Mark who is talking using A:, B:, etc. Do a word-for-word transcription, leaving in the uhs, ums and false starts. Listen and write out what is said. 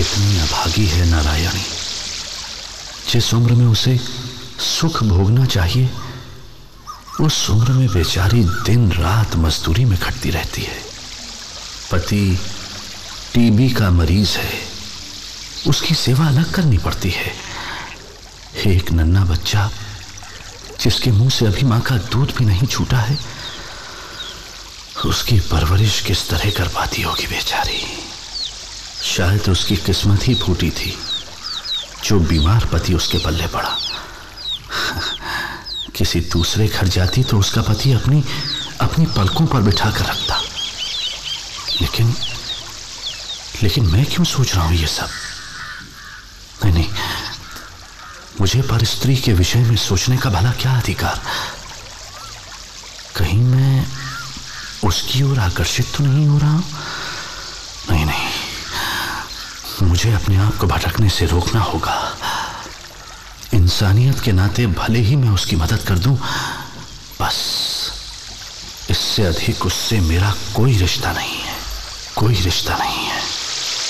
A: कितनी अभागी है नारायणी। जिस उम्र में उसे सुख भोगना चाहिए उस उम्र में बेचारी दिन रात मजदूरी में खटती रहती है। पति टीबी का मरीज है, उसकी सेवा अलग करनी पड़ती है। एक नन्हा बच्चा जिसके मुंह से अभी मां का दूध भी नहीं छूटा है, उसकी परवरिश किस तरह कर पाती होगी बेचारी। शायद उसकी किस्मत ही फूटी थी जो बीमार पति उसके पल्ले पड़ा। किसी दूसरे घर जाती तो उसका पति अपनी अपनी पलकों पर बिठा कर रखता। लेकिन लेकिन मैं क्यों सोच रहा हूं ये सब? नहीं नहीं, मुझे पर स्त्री के विषय में सोचने का भला क्या अधिकार? कहीं मैं उसकी ओर आकर्षित तो नहीं हो रहा? नहीं नहीं, मुझे अपने आप को भटकने से रोकना होगा। इंसानियत के नाते भले ही मैं उसकी मदद कर दूं, बस इससे अधिक उससे मेरा कोई रिश्ता नहीं है, कोई रिश्ता नहीं।